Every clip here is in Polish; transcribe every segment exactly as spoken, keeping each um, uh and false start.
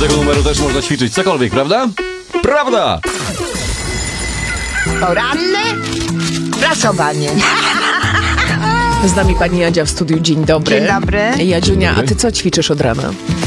tego numeru też można ćwiczyć cokolwiek, prawda? Prawda! Poranne prasowanie. Z nami pani Jadzia w studiu. Dzień dobry. Dzień dobry. Jadziunia, a ty co ćwiczysz od rana?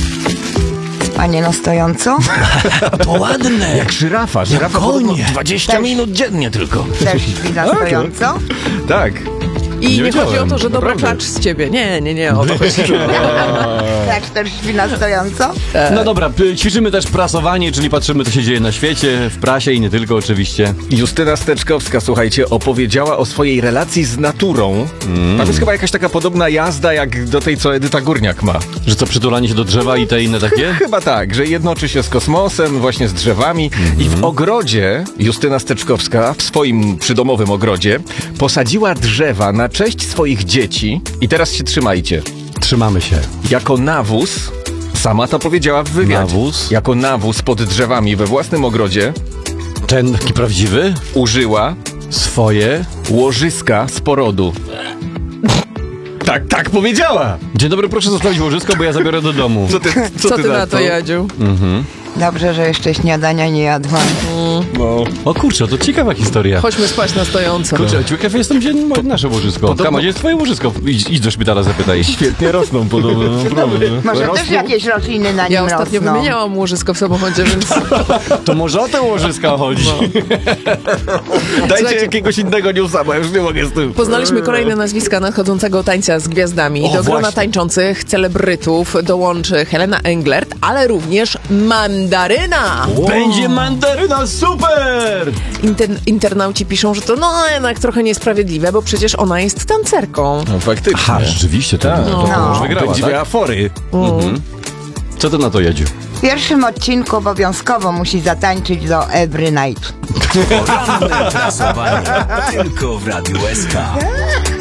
Panie na stojąco? To ładne. Jak żyrafa, żyrafa Konie. podobno- dwadzieścia Też. minut dziennie tylko. Też śpi na stojąco? Tak. I nie, Nie chodzi o wiedziałem, to, że dobra naprawdę. klacz z ciebie. Nie, nie, nie, o to chodzi. Tak, też śpi na stojąco? No dobra, p- ćwiczymy też prasowanie, czyli patrzymy, co się dzieje na świecie, w prasie i nie tylko oczywiście. Justyna Steczkowska, słuchajcie, opowiedziała o swojej relacji z naturą. Mm. Tam jest chyba jakaś taka podobna jazda, jak do tej, co Edyta Górniak ma. Że co, przytulanie się do drzewa i te inne takie? Chyba tak, że jednoczy się z kosmosem, właśnie z drzewami. I w ogrodzie Justyna Steczkowska, w swoim przydomowym ogrodzie, posadziła drzewa na cześć swoich dzieci. I teraz się trzymajcie. Trzymamy się. Jako nawóz, sama to powiedziała w wywiadzie, Nawóz? jako nawóz pod drzewami we własnym ogrodzie Ten taki prawdziwy? użyła Swoje? łożyska z porodu. Tak, tak powiedziała! Dzień dobry, proszę zostawić łożysko, bo ja zabiorę do domu. Co ty, co Co ty na to, Jadziu? Dobrze, że jeszcze śniadania nie jadłam. No. O kurczę, to ciekawa historia. Chodźmy spać na stojąco. Kurczę, ciekaw jestem, gdzie mo- nasze łożysko. Podobno- Kama, gdzie jest twoje łożysko? Idź, idź do szpitala, zapytaj. Świetnie rosną podobno. Może też jakieś rośliny na nim Ja ostatnio rosną. wymieniałam łożysko w samochodzie, więc To może o te łożyska chodzi. Dajcie Słuchajcie- jakiegoś innego newsa, bo ja już nie mogę z tym. poznaliśmy kolejne nazwiska nadchodzącego tańca z gwiazdami. O, Do grona właśnie. tańczących celebrytów dołączy Helena Englert, ale również Mandaryna. Będzie mandaryna, super! Inter internauci piszą, że to no jednak trochę niesprawiedliwe, bo przecież ona jest tancerką. No faktycznie. Aha, rzeczywiście, to, Tak. to, to No. już wygrała, Będzie tak? miała afory. Co ty na to, Jadziu? W pierwszym odcinku obowiązkowo musi zatańczyć do Every Night. Poranne prasowanie. Tylko w Radiu S K.